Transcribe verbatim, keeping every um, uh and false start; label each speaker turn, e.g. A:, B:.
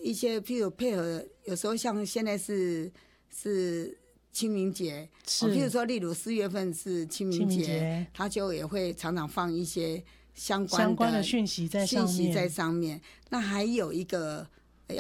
A: 一些譬如配合，有时候像现在是是清明节，
B: 是、
A: 哦、譬如说例如四月份是清明 节,
B: 清明节
A: 他就也会常常放一些相关的
B: 相关的讯息在上面
A: 讯息在上面。那还有一个